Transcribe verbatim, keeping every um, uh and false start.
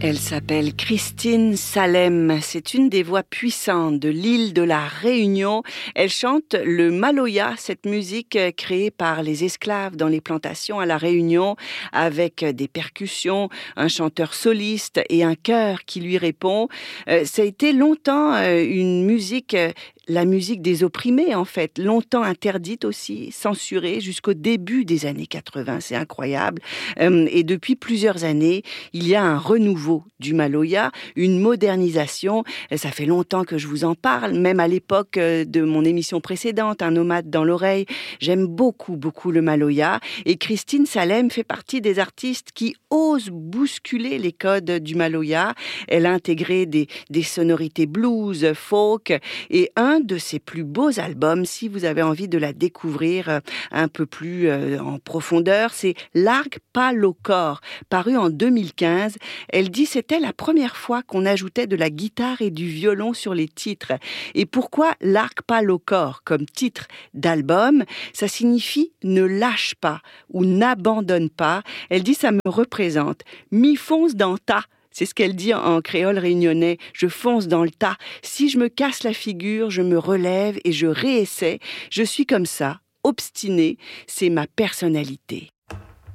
Elle s'appelle Christine Salem. C'est une des voix puissantes de l'île de la Réunion. Elle chante le maloya, cette musique créée par les esclaves dans les plantations à la Réunion, avec des percussions, un chanteur soliste et un chœur qui lui répond. Euh, ça a été longtemps euh, une musique... Euh, la musique des opprimés, en fait, longtemps interdite aussi, censurée jusqu'au début des années quatre-vingts, c'est incroyable. Euh, et depuis plusieurs années, il y a un renouveau du maloya, une modernisation. Ça fait longtemps que je vous en parle, même à l'époque de mon émission précédente, Un nomade dans l'oreille. J'aime beaucoup, beaucoup le maloya. Et Christine Salem fait partie des artistes qui osent bousculer les codes du maloya. Elle a intégré des, des sonorités blues, folk, et un de ses plus beaux albums, si vous avez envie de la découvrir un peu plus euh, en profondeur, c'est Largue pas le corps, paru en deux mille quinze. Elle dit c'était la première fois qu'on ajoutait de la guitare et du violon sur les titres. Et pourquoi Largue pas le corps comme titre d'album? Ça signifie ne lâche pas ou n'abandonne pas. Elle dit ça me représente. Mi fonce dans ta. C'est ce qu'elle dit en créole réunionnais. Je fonce dans le tas. Si je me casse la figure, je me relève et je réessaie. Je suis comme ça, obstinée. C'est ma personnalité.